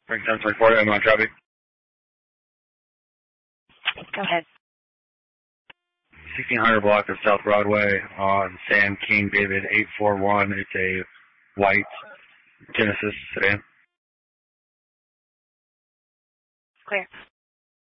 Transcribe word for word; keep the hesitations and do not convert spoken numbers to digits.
Bring ten twenty-four, I'm on traffic. Go ahead. sixteen hundred block of South Broadway on Sam King David eight four one. It's a white Genesis sedan. Clear.